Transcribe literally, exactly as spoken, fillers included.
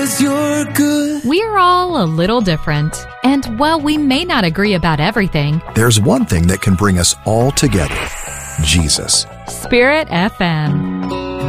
You're good. We're all a little different. And while we may not agree about everything, there's one thing that can bring us all together: Jesus. Spirit F M.